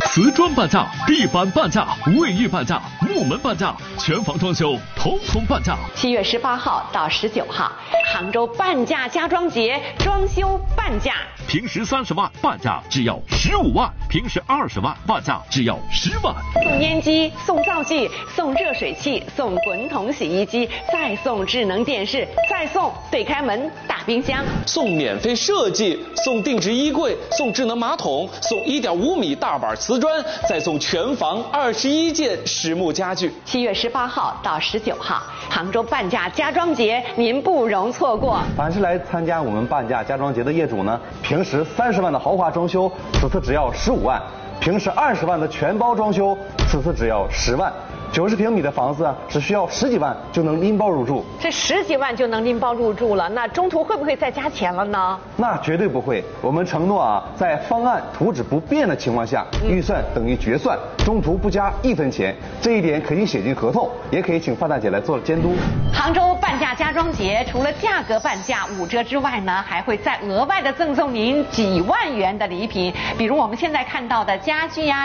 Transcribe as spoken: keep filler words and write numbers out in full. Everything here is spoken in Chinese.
瓷砖半价，地板半价，卫浴半价，木门半价，全房装修统统半价。 七月十八号到十九号，杭州半价家装节，装修半价。 平时三十万半价只要十五万，平时二十万半价只要十万。 送烟机，送灶具，送热水器，送滚筒洗衣机，再送智能电视，再送对开门大冰箱， 送免费设计，送定制衣柜，送智能马桶，送一点五米大板瓷砖，再送全房二十一件实木家具。 七月十八号到十九号，杭州半价家装节，您不容错过。 凡是来参加我们半价家装节的业主呢，平时三十万的豪华装修，此次只要十五万；平时二十万的全包装修，此次只要十万。九十平米的房子啊，只需要十几万就能拎包入住。 这十几万就能拎包入住了，那中途会不会再加钱了呢？ 那绝对不会。我们承诺啊，在方案图纸不变的情况下，预算等于决算，中途不加一分钱。这一点可以写进合同，也可以请范大姐来做监督。 杭州半价家装节除了价格半价五折之外呢，还会再额外的赠送您几万元的礼品，比如我们现在看到的家具呀、